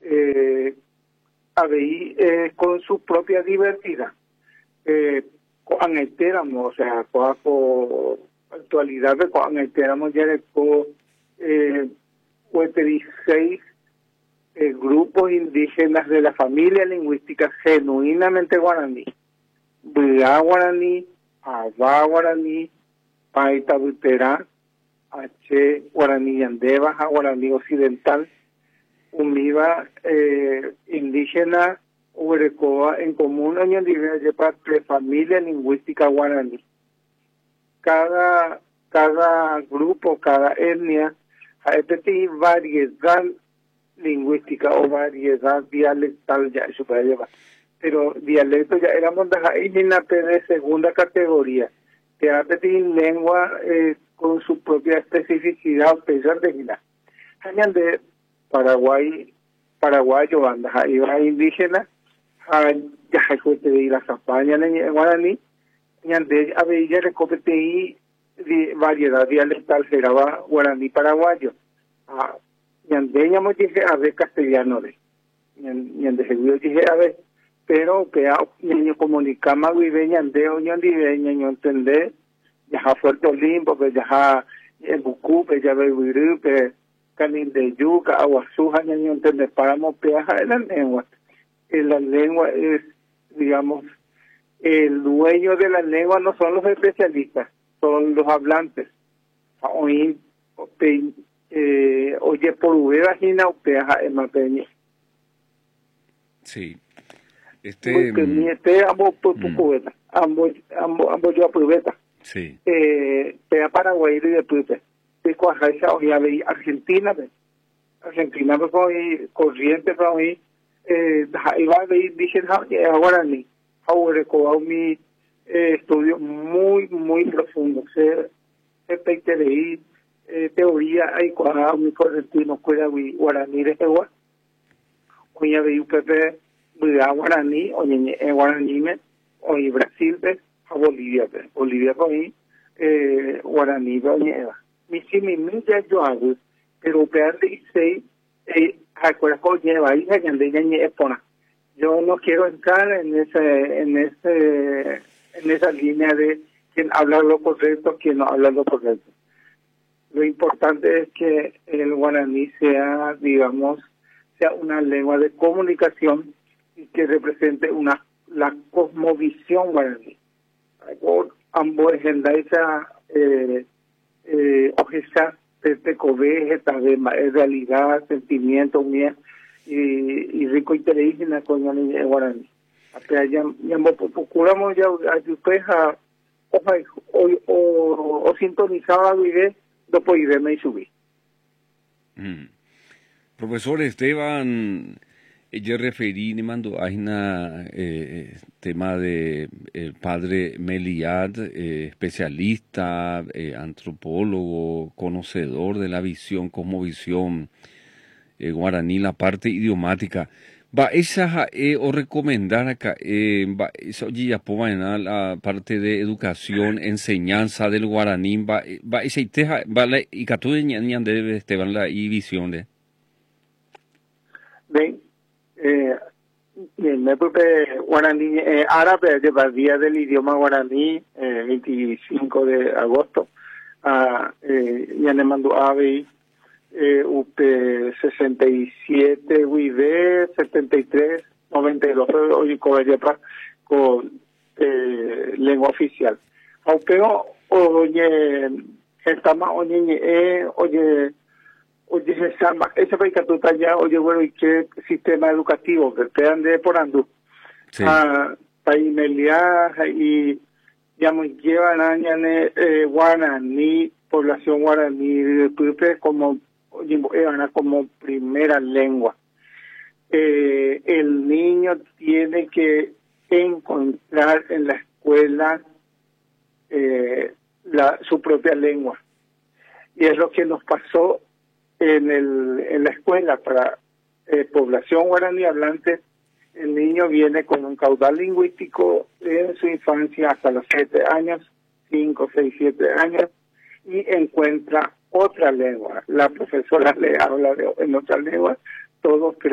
Ahí con su propia diversidad. Con enteramos, o sea, con actualidad de con enteramos ya de con 46 grupos indígenas de la familia lingüística genuinamente guaraní. Bua guaraní, Aba guaraní, Paita Buterá, H guaraní Yandeva, guaraní occidental, Umiva indígena Urecoa en común de parte familia lingüística guaraní. Cada grupo, cada etnia, hay variedad lingüística o variedad dialectal, ya eso puede llevar. Pero dialecto ya éramos de segunda categoría, que hay lengua con su propia especificidad, pesar de Gila. De paraguayo, banda, iba indígena, ya de la campaña en guaraní, de había recopete variedad dialectal, será guaraní paraguayo. Ñande ñamo dije a ver castellano de ñande seguro dije a ver pero que ñaño comunicama vive ñande o ñande ñaño entender ya fuerte limpo que ya en bucu que ya ve viru que canin de yuca aguasuja ñaño entender paramos peaja en la lengua es digamos el dueño de la lengua no son los especialistas, son los hablantes. Hoy oye por vagina o peaja en mapeña. Sí. Ambos ambos yo aprobeta. Sí. Pea Paraguay y de Pupe. Cuajaisa o ya veí Argentina pues hoy corriente para hoy iba a ver dije ahora ni ahora con mi estudio muy profundo se de teoría hay cuadrado mi correntino cuida guaraní de agua oye de UPP guaraní oye guaraní oye Brasil a Bolivia hoy guaraní oye mi si mi ya yo hago pero peor de seis acuerdas con lleva hija de pona yo no quiero entrar en esa línea de quien habla lo correcto quien no habla lo correcto. Lo importante es que el guaraní sea, digamos, sea una lengua de comunicación y que represente la cosmovisión guaraní. Ambos esa ojesa de cobeje, de realidad, sentimiento, unidad y rico interés en la guaraní. Ya procuramos ya o sintonizaba vivir dopo irme y subí. Profesor Esteban, yo referí, me mandó a una tema de el padre Meliad, especialista, antropólogo, conocedor de la visión, cosmovisión guaraní, la parte idiomática. Va esa o recomendar acá va eso ya en la parte de educación, enseñanza del guaraní va ese teja va la y que tú debe Esteban la y visión de ven me propone guaraní árabe de día del idioma guaraní 25 de agosto ya le mando ave UP 67, UID 73, 92, hoy con lengua oficial. Aunque oye, estamos oye, ese país que tú estás allá, oye, bueno, ¿y qué sistema educativo que te ande por andú? Sí. País Meliá y ya me llevan años guaraní, población guaraní, de como primera lengua. El niño tiene que encontrar en la escuela su propia lengua. Y es lo que nos pasó en la escuela para población guaraní hablante. El niño viene con un caudal lingüístico en su infancia hasta los 7 años, 5, 6, 7 años, y encuentra otra lengua. La profesora le habla en otra lengua, todos